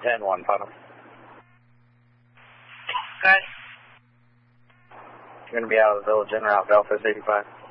10-1, Papa. Okay. You're going to be out of the village in route, Belfast 85.